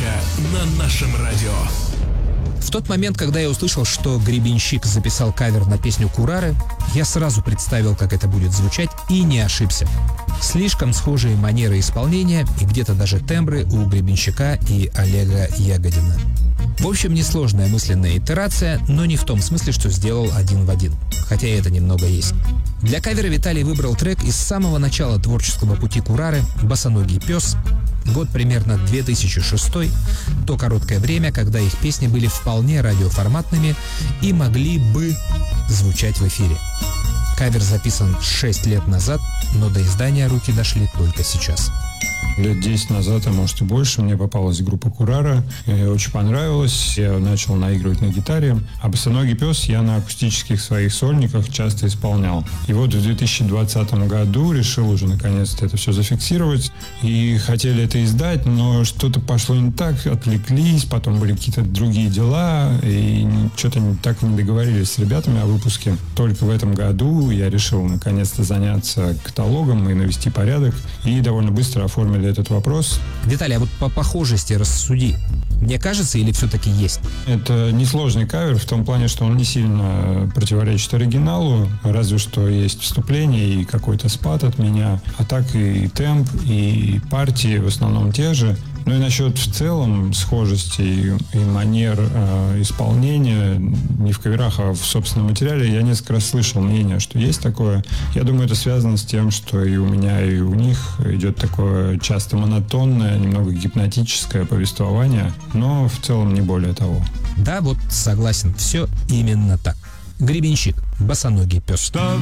только на нашем радио. В тот момент, когда я услышал, что Гребенщик записал кавер на песню Курары, я сразу представил, как это будет звучать, и не ошибся. Слишком схожие манеры исполнения и где-то даже тембры у Гребенщика и Олега Ягодина. В общем, несложная мысленная итерация, но не в том смысле, что сделал один в один. Хотя и это немного есть. Для кавера Виталий выбрал трек из самого начала творческого пути Курары «Босоногий пес». Год примерно 2006, то короткое время, когда их песни были вполне радиоформатными и могли бы звучать в эфире. Кавер записан 6 лет назад, но до издания руки дошли только сейчас. Лет 10 назад, а может и больше, мне попалась группа Курара. Мне очень понравилось. Я начал наигрывать на гитаре. А «Босоногий пес» я на акустических своих сольниках часто исполнял. И вот в 2020 году решил уже наконец-то это все зафиксировать. И хотели это издать, но что-то пошло не так, отвлеклись, потом были какие-то другие дела, и что-то так и не договорились с ребятами о выпуске. Только в этом году я решил наконец-то заняться каталогом и навести порядок. И довольно быстро оформили этот вопрос. Виталий, а вот по похожести рассуди. Мне кажется, или все-таки есть? Это несложный кавер в том плане, что он не сильно противоречит оригиналу, разве что есть вступление и какой-то спад от меня, а так и темп, и партии в основном те же. Ну и насчет в целом схожести и манер исполнения не в каверах, а в собственном материале, я несколько раз слышал мнение, что есть такое. Я думаю, это связано с тем, что и у меня, и у них идет такое часто монотонное, немного гипнотическое повествование, но в целом не более того. Да, вот согласен, все именно так. Гребенщик, «Босоногий пес». Чтобы